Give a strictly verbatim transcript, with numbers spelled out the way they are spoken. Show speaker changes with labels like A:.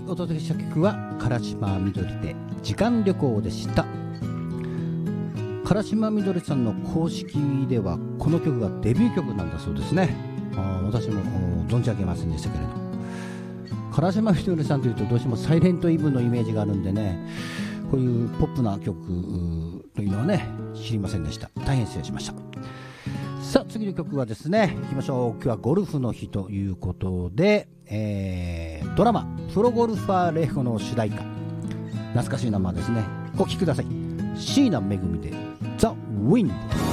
A: お届けした曲は唐島みどりで時間旅行でした。唐島みどりさんの公式ではこの曲がデビュー曲なんだそうですね。あ、私も存じ上げませんでしたけれど、唐島みどりさんというとどうしてもサイレントイブのイメージがあるんでね、こういうポップな曲というのはね知りませんでした。大変失礼しました。さあ次の曲はですね、いきましょう。今日はゴルフの日ということで、えー、ドラマプロゴルファーレフの主題歌、懐かしい名前ですね。お聴きください。椎名恵でザ・ウィンド。